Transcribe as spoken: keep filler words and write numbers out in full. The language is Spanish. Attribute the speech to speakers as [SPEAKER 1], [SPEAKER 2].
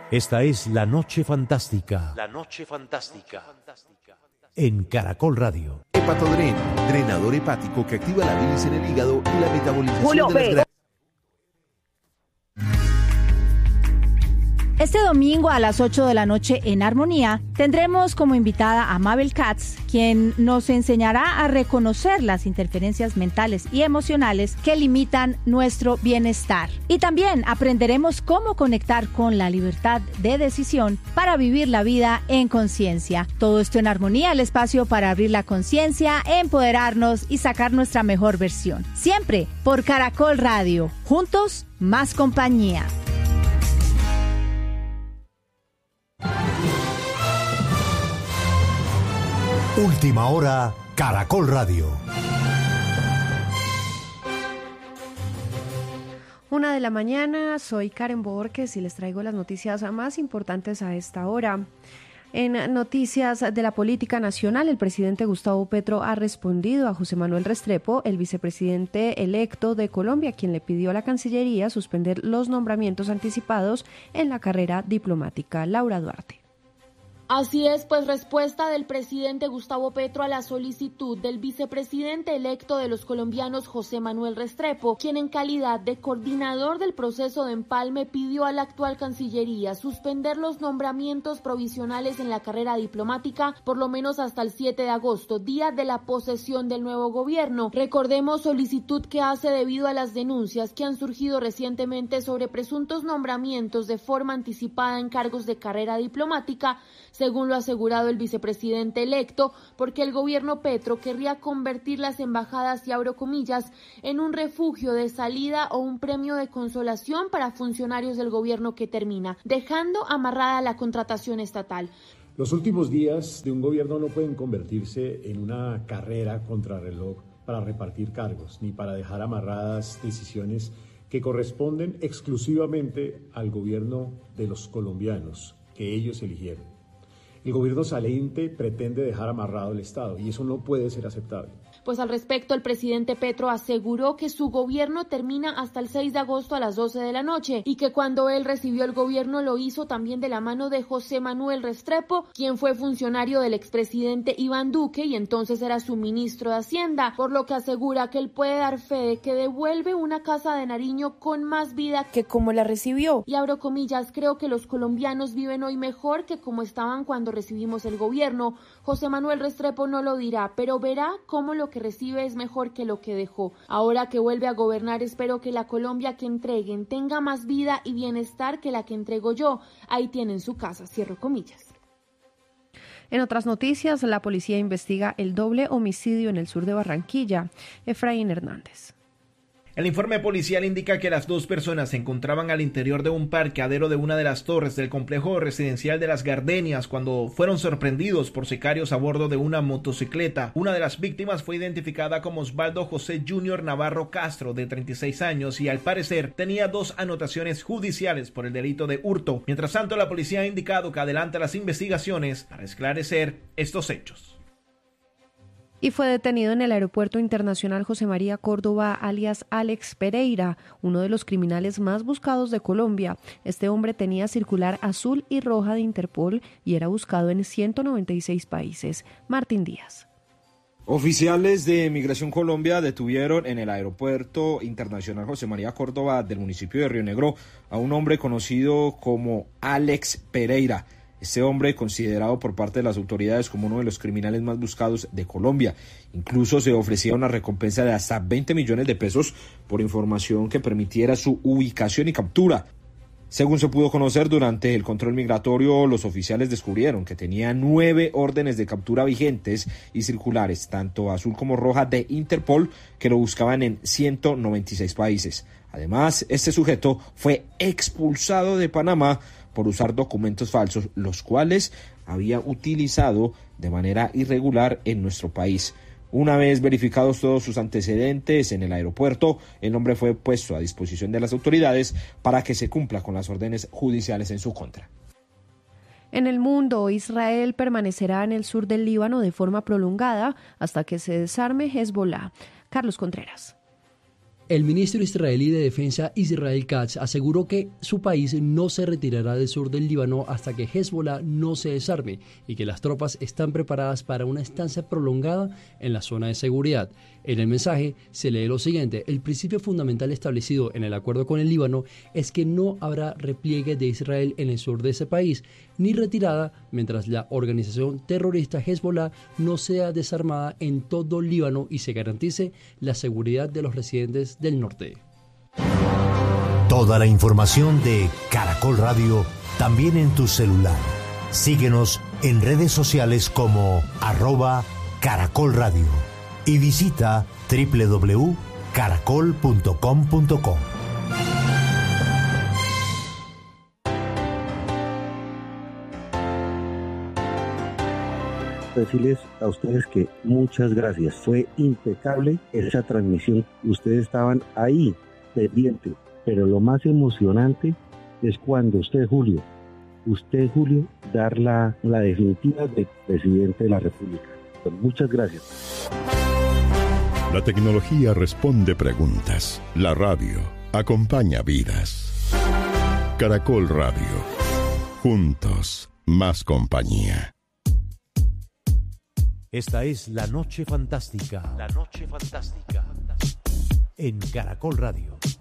[SPEAKER 1] Esta es La Noche Fantástica. La Noche Fantástica. En Caracol Radio.
[SPEAKER 2] Hepatodren, drenador hepático que activa la bilis en el hígado y la metabolización
[SPEAKER 3] Julio,
[SPEAKER 2] de las grasas.
[SPEAKER 4] Este domingo a las ocho de la noche en Armonía tendremos como invitada a Mabel Katz, quien nos enseñará a reconocer las interferencias mentales y emocionales que limitan nuestro bienestar. Y también aprenderemos cómo conectar con la libertad de decisión para vivir la vida en conciencia. Todo esto en Armonía, el espacio para abrir la conciencia, empoderarnos y sacar nuestra mejor versión. Siempre por Caracol Radio. Juntos, más compañía.
[SPEAKER 1] Última hora, Caracol Radio.
[SPEAKER 5] Una de la mañana, soy Karen Borges y les traigo las noticias más importantes a esta hora. En noticias de la política nacional, el presidente Gustavo Petro ha respondido a José Manuel Restrepo, el vicepresidente electo de Colombia, quien le pidió a la Cancillería suspender los nombramientos anticipados en la carrera diplomática. Laura Duarte.
[SPEAKER 6] Así es, pues respuesta del presidente Gustavo Petro a la solicitud del vicepresidente electo de los colombianos José Manuel Restrepo, quien en calidad de coordinador del proceso de empalme pidió a la actual Cancillería suspender los nombramientos provisionales en la carrera diplomática por lo menos hasta el siete de agosto, día de la posesión del nuevo gobierno. Recordemos solicitud que hace debido a las denuncias que han surgido recientemente sobre presuntos nombramientos de forma anticipada en cargos de carrera diplomática, según lo ha asegurado el vicepresidente electo, porque el gobierno Petro querría convertir las embajadas, y abro comillas, en un refugio de salida o un premio de consolación para funcionarios del gobierno que termina, dejando amarrada la contratación estatal.
[SPEAKER 7] Los últimos días de un gobierno no pueden convertirse en una carrera contrarreloj para repartir cargos, ni para dejar amarradas decisiones que corresponden exclusivamente al gobierno de los colombianos, que ellos eligieron. El gobierno saliente pretende dejar amarrado el Estado y eso no puede ser aceptable.
[SPEAKER 6] Pues al respecto, el presidente Petro aseguró que su gobierno termina hasta el seis de agosto a las doce de la noche y que cuando él recibió el gobierno lo hizo también de la mano de José Manuel Restrepo, quien fue funcionario del expresidente Iván Duque y entonces era su ministro de Hacienda, por lo que asegura que él puede dar fe de que devuelve una casa de Nariño con más vida que como la recibió. Y abro comillas, creo que los colombianos viven hoy mejor que como estaban cuando recibimos el gobierno. José Manuel Restrepo no lo dirá, pero verá cómo lo que recibe es mejor que lo que dejó. Ahora que vuelve a gobernar, espero que la Colombia que entreguen tenga más vida y bienestar que la que entrego yo. Ahí tienen su casa, cierro comillas.
[SPEAKER 5] En otras noticias, la policía investiga el doble homicidio en el sur de Barranquilla. Efraín Hernández.
[SPEAKER 8] El informe policial indica que las dos personas se encontraban al interior de un parqueadero de una de las torres del complejo residencial de Las Gardenias cuando fueron sorprendidos por sicarios a bordo de una motocicleta. Una de las víctimas fue identificada como Osvaldo José Junior Navarro Castro, de treinta y seis años, y al parecer tenía dos anotaciones judiciales por el delito de hurto. Mientras tanto, la policía ha indicado que adelanta las investigaciones para esclarecer estos hechos.
[SPEAKER 5] Y fue detenido en el Aeropuerto Internacional José María Córdoba, alias Alex Pereira, uno de los criminales más buscados de Colombia. Este hombre tenía circular azul y roja de Interpol y era buscado en ciento noventa y seis países. Martín Díaz.
[SPEAKER 9] Oficiales de Migración Colombia detuvieron en el Aeropuerto Internacional José María Córdoba del municipio de Río Negro a un hombre conocido como Alex Pereira. Este hombre, considerado por parte de las autoridades como uno de los criminales más buscados de Colombia. Incluso se ofrecía una recompensa de hasta veinte millones de pesos por información que permitiera su ubicación y captura. Según se pudo conocer durante el control migratorio, los oficiales descubrieron que tenía nueve órdenes de captura vigentes y circulares, tanto azul como roja, de Interpol, que lo buscaban en ciento noventa y seis países. Además, este sujeto fue expulsado de Panamá por usar documentos falsos, los cuales había utilizado de manera irregular en nuestro país. Una vez verificados todos sus antecedentes en el aeropuerto, el hombre fue puesto a disposición de las autoridades para que se cumpla con las órdenes judiciales en su contra.
[SPEAKER 5] En el mundo, Israel permanecerá en el sur del Líbano de forma prolongada hasta que se desarme Hezbollah. Carlos Contreras.
[SPEAKER 3] El ministro israelí de Defensa Israel Katz aseguró que su país no se retirará del sur del Líbano hasta que Hezbollah no se desarme y que las tropas están preparadas para una estancia prolongada en la zona de seguridad. En el mensaje se lee lo siguiente: el principio fundamental establecido en el acuerdo con el Líbano es que no habrá repliegue de Israel en el sur de ese país, ni retirada mientras la organización terrorista Hezbollah no sea desarmada en todo el Líbano y se garantice la seguridad de los residentes del norte.
[SPEAKER 1] Toda la información de Caracol Radio también en tu celular. Síguenos en redes sociales como arroba Caracol Radio y visita doble u doble u doble u punto caracol punto com punto co.
[SPEAKER 10] Decirles a ustedes que muchas gracias, fue impecable esa transmisión, ustedes estaban ahí pendientes, pero lo más emocionante es cuando usted, Julio, usted, Julio, dar la, la definitiva de presidente de la República. Pues muchas gracias.
[SPEAKER 11] La tecnología responde preguntas, la radio acompaña vidas. Caracol Radio, juntos, más compañía.
[SPEAKER 1] Esta es La Noche Fantástica. La Noche Fantástica. En Caracol Radio.